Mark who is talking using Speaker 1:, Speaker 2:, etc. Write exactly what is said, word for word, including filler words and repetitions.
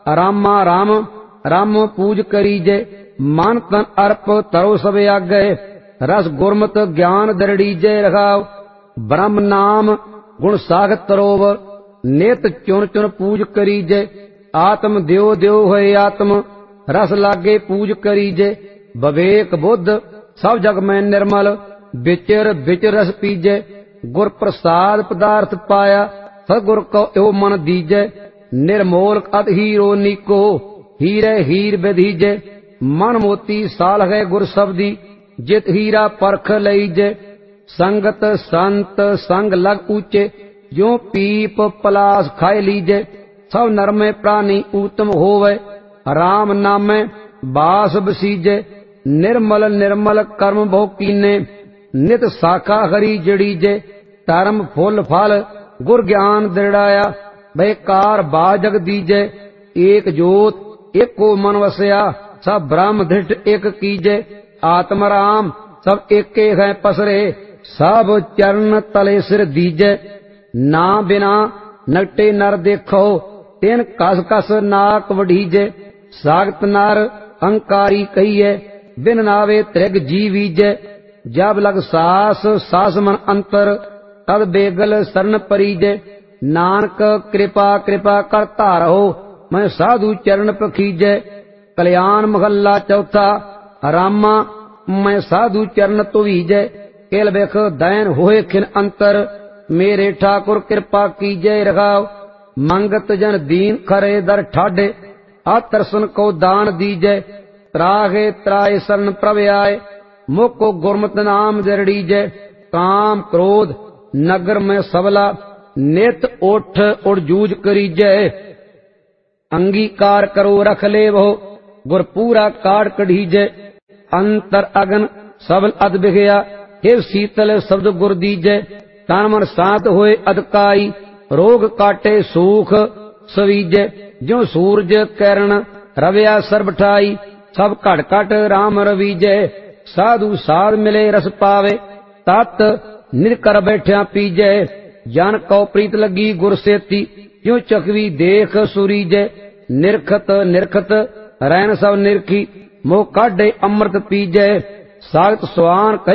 Speaker 1: रामा राम राम पूज करीजे। मन तन अर्प तरो सब आगे, रस गुरमत ज्ञान दरड़ीजे रखाव। ब्रह्म नाम गुण सागत तरोव, नित चुन चुन पूज करीजे। आत्म द्यो द्यो होए आत्म, रस लागे पूज करीजे। विवेक बुद्ध सब जग में निर्मल, विचर विचर रस पीजे। गुर प्रसाद पदार्थ पाया, सतगुर को यो मन दीजे। निर्मोल अत हीरो नीको, हीरे हीर विधीजे। मन मोती साल है गुर शब्दी, जित हीरा परख लईजे। संगत संत संग लग ऊंचे, जो पीप पलास खाए लीजे। सब नर में प्राणी उत्तम होवे, राम नामे बास बसीजे। निर्मल निर्मल कर्म बहु कीने, नित साखा हरी जड़ीजे। धर्म फुल फल गुर ज्ञान दृढ़ाया, बेकार बाजग दीजे। एक जोत एक को मन वसया, सब ब्रह्म धृष्ट एक कीजे। आत्म राम सब एक है पसरे, सब चरण तले सिर दीजे। ना बिना नकटे नर देखो, तेन कस कस नाक वढ़ीजे। सागत नर अंकारी कहिए, बिन नावे त्रिग जीवीजे। जब लग सास सास मन अंतर, तद बेगल शरण परीजे। नानक कृपा कृपा कर धारो, मैं साधु चरण पखीजे। कल्याण महला चौथा, रामा मैं साधु चरण तुवीजे। केल बेख दैन होए खिन अंतर, मेरे ठाकुर कृपा कीजे रखाव। मंगत जन दीन खरे दर ठाडे, आतरसन को दान दीजे। त्राहे त्राय शरण प्रभ आए, मुको गुरमत नाम जरड़ीजे। काम क्रोध नगर में सबला, नित उठ उड़ जूझ करीजे। अंगीकार करो रख ले वो, गुर पूरा काट कढ़ीजे। अंतर अगन सबल अद बिगया, हे शीतल शब्द गुर दीजे। तन मन शांत होए अदकाई, रोग काटे सूख सवीजे। जो सूरज किरण रविया सरबठाई, सब घट घट राम रवीजे। साधु साध मिले रस पावे, तत निरकर बैठ्या पीजे। जन को प्रीत लगी गुर सेती, क्यों चकवी देख सुरीजे। निरखत निरखत रैन सब निरखी, मोह काढ़े अमृत पीजे। सागत सुआन